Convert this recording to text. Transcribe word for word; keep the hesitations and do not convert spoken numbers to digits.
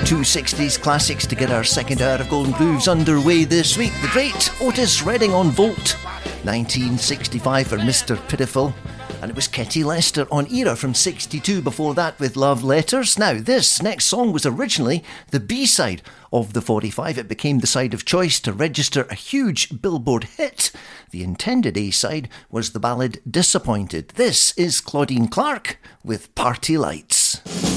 Two sixties classics to get our second hour of Golden Grooves underway this week. The great Otis Redding on Volt, nineteen sixty-five for Mister Pitiful. And it was Ketty Lester on Era from sixty-two before that with Love Letters. Now, this next song was originally the B-side of the forty-five. It became the side of choice to register a huge Billboard hit. The intended A-side was the ballad Disappointed. This is Claudine Clark with Party Lights.